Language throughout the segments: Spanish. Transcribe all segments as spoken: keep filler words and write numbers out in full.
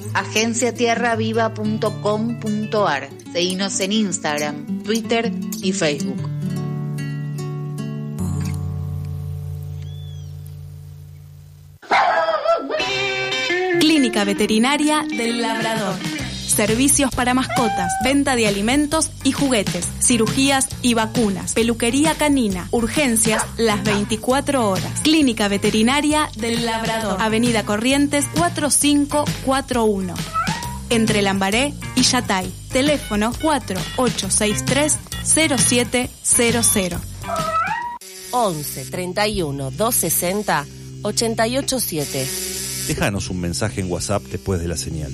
agencia tierra viva punto com punto ar. Seguinos en Instagram, Twitter y Facebook. Clínica Veterinaria del Labrador. Servicios para mascotas, venta de alimentos y juguetes, cirugías y vacunas, peluquería canina, urgencias las veinticuatro horas. Clínica Veterinaria del Labrador, Avenida Corrientes cuatro cinco cuatro uno, entre Lambaré y Yatay. Teléfono cuatro ocho seis tres cero siete cero cero. once treinta y uno doscientos sesenta ochenta y ocho siete. Déjanos un mensaje en WhatsApp después de la señal.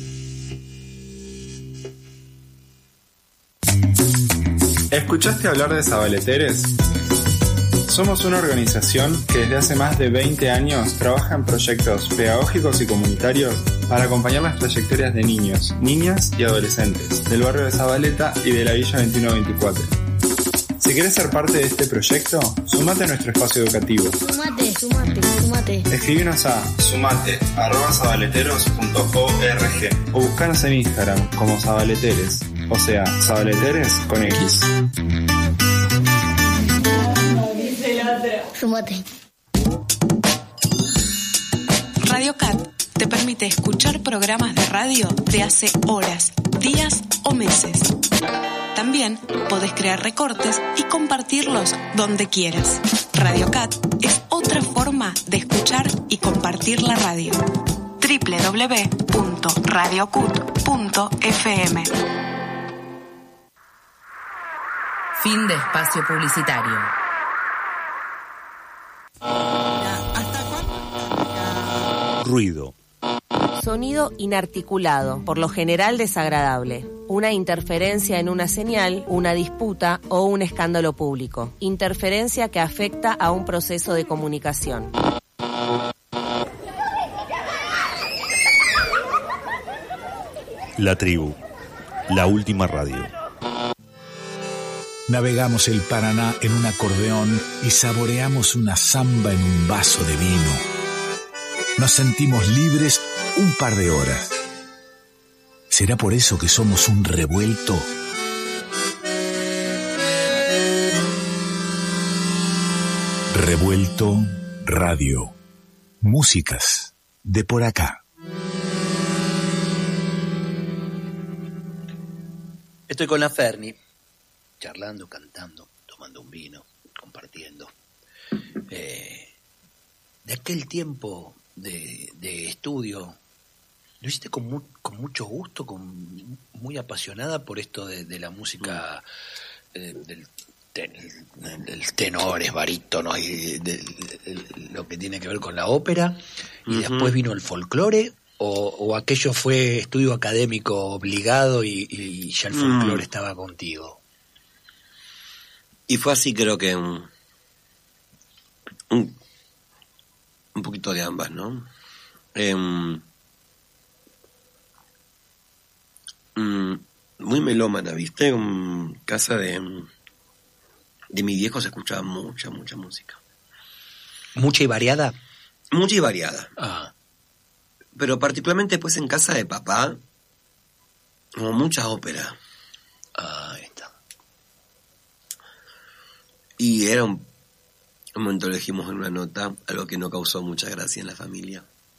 ¿Escuchaste hablar de Sabaleteres? Somos una organización que desde hace más de veinte años trabaja en proyectos pedagógicos y comunitarios para acompañar las trayectorias de niños, niñas y adolescentes del barrio de Zabaleta y de la Villa veintiuno veinticuatro. Si quieres ser parte de este proyecto, sumate a nuestro espacio educativo. Sumate, sumate, sumate. Escribinos a sumate arroba sabaleteros punto org o buscanos en Instagram como Sabaleteres, o sea, Sabaleteres con X. Sumate. Radio Cat te permite escuchar programas de radio de hace horas, días o meses. También podés crear recortes y compartirlos donde quieras. Radio Cat es otra forma de escuchar y compartir la radio. doble u doble u doble u punto radio cut punto efe eme. Fin de espacio publicitario. Ruido. Sonido inarticulado, por lo general desagradable. Una interferencia en una señal, una disputa o un escándalo público. Interferencia que afecta a un proceso de comunicación. La tribu. La última radio. Navegamos el Paraná en un acordeón y saboreamos una samba en un vaso de vino. Nos sentimos libres un par de horas. ¿Será por eso que somos un revuelto? Revuelto Radio. Músicas de por acá. Estoy con la Ferni, charlando, cantando, tomando un vino, compartiendo. Eh, de aquel tiempo de, de estudio, lo hiciste con, mu- con mucho gusto, con muy apasionada por esto de, de la música, eh, del, ten, del tenores, barítonos y de, de, de lo que tiene que ver con la ópera, y uh-huh. después vino el folclore. O, o aquello fue estudio académico obligado y, y ya el folclore mm. estaba contigo. Y fue así, creo que un, un, un poquito de ambas, ¿no? Eh, um, muy melómana, ¿viste? En casa de, de mi viejo se escuchaba mucha, mucha música. ¿Mucha y variada? Mucha y variada. Ah. Pero particularmente pues en casa de papá, como mucha ópera. Ah, ahí está. Y era un, un momento lo dijimos en una nota, algo que no causó mucha gracia en la familia.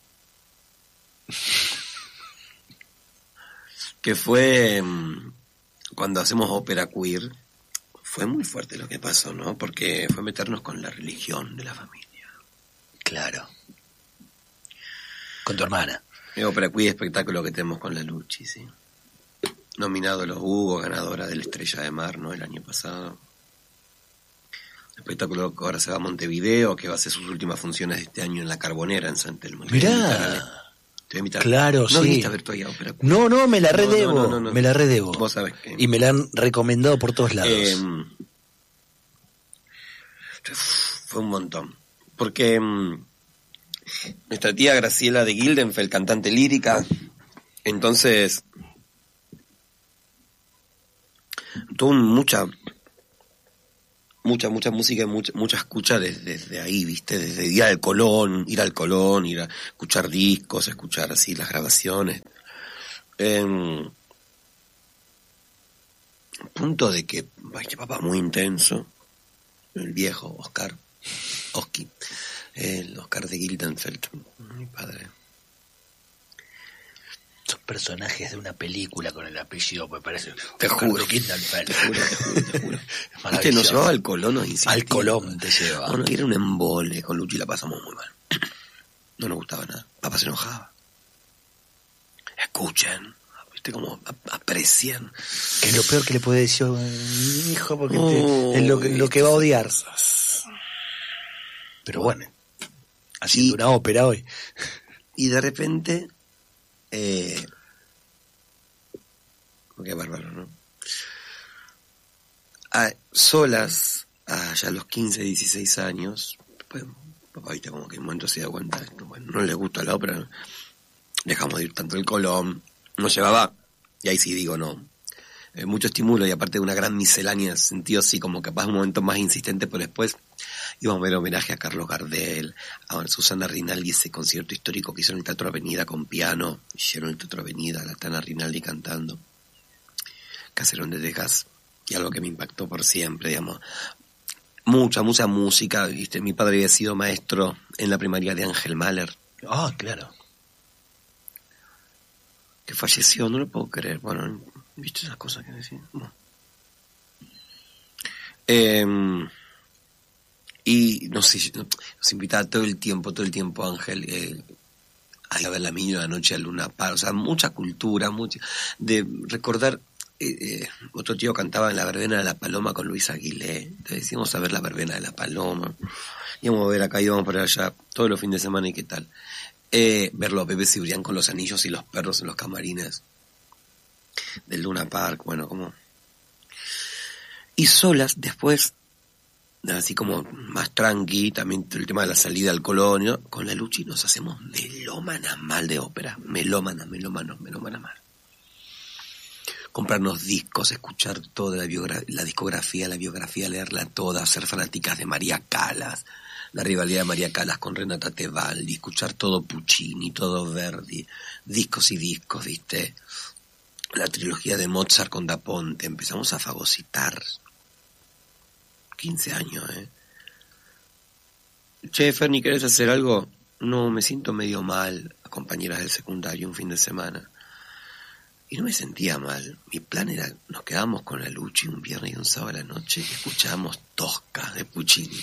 Que fue cuando hacemos ópera queer, fue muy fuerte lo que pasó, ¿no? Porque fue meternos con la religión de la familia. Claro. Con tu hermana. El ópera queer, espectáculo que tenemos con la Luchi, sí. Nominado a los Hugo, ganadora de la Estrella de Mar, ¿no? El año pasado. Espectáculo que ahora se va a Montevideo, que va a hacer sus últimas funciones de este año en La Carbonera, en San Telmo. Mirá. Te voy a invitar. Claro, ¿No sí. viniste a ver todavía ópera queer? No, no, me la redebo. No, no, no, no. Me la redebo. Vos sabés que... Y me la han recomendado por todos lados. Eh, fue un montón. Porque... nuestra tía Graciela de Gildenfeld, cantante lírica, entonces tuvo mucha mucha mucha música y mucha, mucha escucha desde, desde ahí, viste, desde ir al Colón, ir al Colón, ir a escuchar discos, escuchar así las grabaciones. Eh, punto de que, este papá muy intenso, el viejo Oscar, Oski, el Oscar de Gildenfeld, mi padre. Son personajes de una película con el apellido, me parece. Te juro. De Gildenfeld. Te juro, te juro, te juro. Es Este nos llevaba al Colón, nos insistía. Al Colón te lleva. Bueno, era un embole, con Luchi la pasamos muy mal. No nos gustaba nada. Papá se enojaba. Escuchen, viste, como aprecian. Que es lo peor que le puede decir a un hijo, porque Oh, te, es lo que, lo que va a odiar. Pero bueno, haciendo y, una ópera hoy. Y de repente, eh, qué bárbaro, ¿no? A solas, a ya a los quince, dieciséis años, pues, papá, viste, como que en un momento se da cuenta, bueno, no le gusta la ópera, dejamos de ir tanto el Colón, nos llevaba, y ahí sí digo, no, eh, mucho estímulo y aparte de una gran miscelánea, sentido así como capaz un momento más insistente, pero después íbamos a ver homenaje a Carlos Gardel, a Susana Rinaldi, ese concierto histórico que hicieron en el Teatro Avenida con piano, hicieron el Teatro Avenida, la Tana Rinaldi cantando, Caserón de Texas, y algo que me impactó por siempre, digamos, mucha, mucha música, viste, mi padre había sido maestro en la primaria de Ángel Mahler. Ah, claro. Que falleció, no lo puedo creer, bueno, viste esas cosas que decía, bueno. Eh, y no sé, nos invitaba todo el tiempo, todo el tiempo Ángel eh, a ir a ver la Milla de la Noche a Luna Park, o sea, mucha cultura, mucha, de recordar, eh, eh, otro tío cantaba en la verbena de la Paloma con Luis Aguilé, entonces íbamos a ver la verbena de la Paloma, íbamos a ver acá, íbamos para allá, todos los fines de semana y qué tal, eh, verlo a Pepe Cibrián con los anillos y los perros en los camarines del Luna Park, bueno, como... Y solas, después, así como más tranqui, también el tema de la salida al Colón, con la Luchi nos hacemos melómanas mal de ópera, melómanas, melómanos, melómanas mal. Comprarnos discos, escuchar toda la, biogra- la discografía, la biografía, leerla toda, ser fanáticas de María Callas, la rivalidad de María Callas con Renata Tebaldi, escuchar todo Puccini, todo Verdi, discos y discos, ¿viste? La trilogía de Mozart con Da Ponte, empezamos a fagocitar. quince años, ¿eh? Che, Ferni, ¿querés hacer algo? No, me siento medio mal, compañeras del secundario, un fin de semana. Y no me sentía mal. Mi plan era, nos quedábamos con la Luchi un viernes y un sábado a la noche y escuchábamos Tosca de Puccini.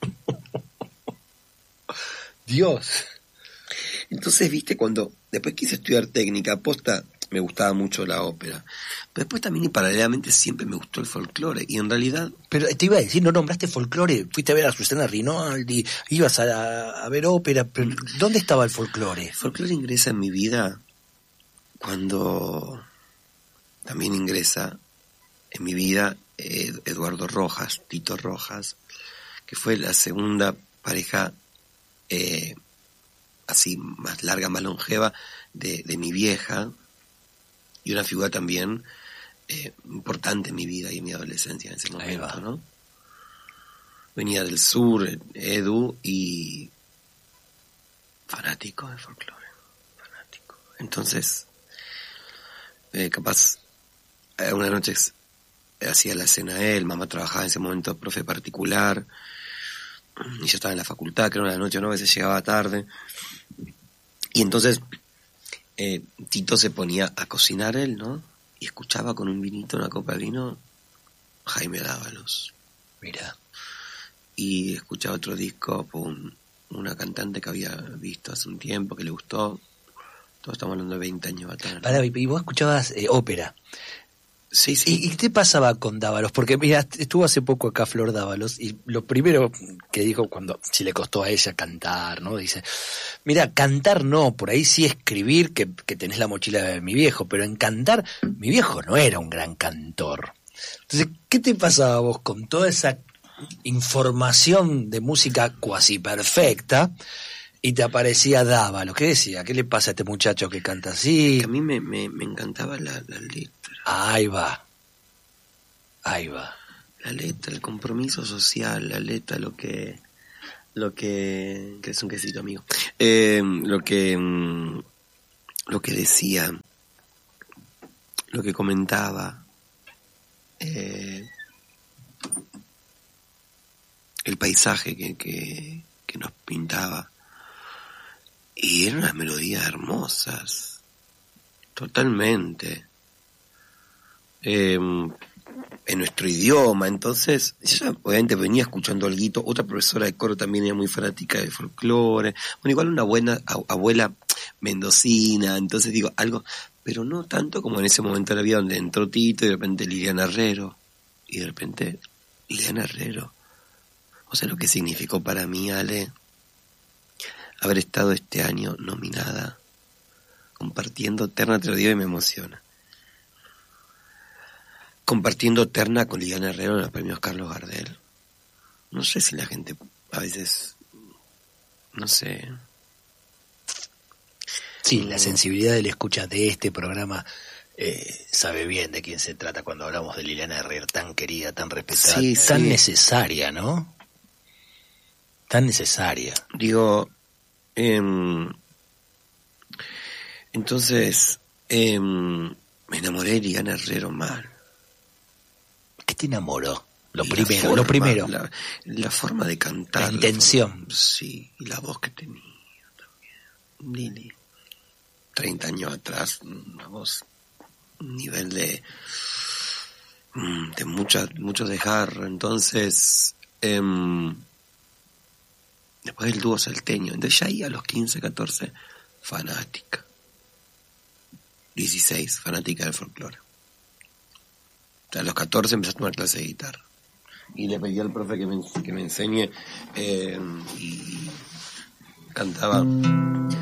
Dios. Entonces, viste, cuando después quise estudiar técnica, posta, me gustaba mucho la ópera. Pero después también y paralelamente siempre me gustó el folclore. Y en realidad... Pero te iba a decir, no nombraste folclore. Fuiste a ver a Susana Rinaldi, ibas a, a ver ópera, pero ¿dónde estaba el folclore? El folclore ingresa en mi vida cuando también ingresa en mi vida Ed- Eduardo Rojas, Tito Rojas, que fue la segunda pareja eh, así más larga, más longeva de, de mi vieja, y una figura también eh, importante en mi vida y en mi adolescencia en ese momento, ¿no? Venía del sur, Edu, y fanático de folclore, fanático. Entonces, eh, capaz, eh, una noche hacía la cena él, mamá trabajaba en ese momento, profe particular, y yo estaba en la facultad, creo, una noche, ¿no? A veces llegaba tarde, y entonces... Eh, Tito se ponía a cocinar él, ¿no? Y escuchaba con un vinito, una copa de vino, Jaime Dávalos. Mira. Y escuchaba otro disco por un, una cantante que había visto hace un tiempo, que le gustó. Todos estamos hablando de veinte años atrás, ¿no? Pará, y vos escuchabas eh, ópera. Sí, sí. ¿Y, ¿Y qué pasaba con Dávalos? Porque mira, estuvo hace poco acá Flor Dávalos y lo primero que dijo cuando si le costó a ella cantar, ¿no? Dice, mira, cantar no, por ahí sí escribir, que, que tenés la mochila de mi viejo, pero en cantar, mi viejo no era un gran cantor. Entonces, ¿qué te pasaba vos con toda esa información de música cuasi perfecta y te aparecía Dávalos? ¿Qué decía? ¿Qué le pasa a este muchacho que canta así? Que a mí me, me, me encantaba la, la letra. Ahí va, ahí va. La letra, el compromiso social, la letra, lo que, lo que, que es un quesito amigo, eh, lo que, lo que decía, lo que comentaba, eh, el paisaje que, que, que nos pintaba. Y eran unas melodías hermosas, totalmente. Eh, en nuestro idioma, entonces, yo obviamente venía escuchando alguito. Otra profesora de coro también era muy fanática del folclore. Bueno, igual una buena abuela mendocina, entonces digo, algo, pero no tanto como en ese momento de la vida donde entró Tito y de repente Liliana Herrero. Y de repente, Liliana Herrero. O sea, lo que significó para mí, Ale, haber estado este año nominada, compartiendo Terna, te lo digo y me emociona. Compartiendo terna con Liliana Herrero en los premios Carlos Gardel. No sé si la gente a veces, no sé. Sí, la sensibilidad de la escucha de este programa eh, sabe bien de quién se trata cuando hablamos de Liliana Herrero, tan querida, tan respetada, sí, tan sí. necesaria, ¿no? Tan necesaria. Digo, eh, entonces, eh, me enamoré de Liliana Herrero mal. ¿Qué te enamoró? Lo La primero, forma, lo primero. La, la forma de cantar. La intención. La, sí, y la voz que tenía también. Lili. treinta años atrás, una voz, un nivel de, de mucha, mucho desgarro. Entonces, eh, después del dúo salteño. Entonces ya ahí a los quince, catorce, fanática. dieciséis, fanática del folclore. A los catorce empecé a tomar clase de guitarra. Y le pedí al profe que me, que me enseñe, eh, y cantaba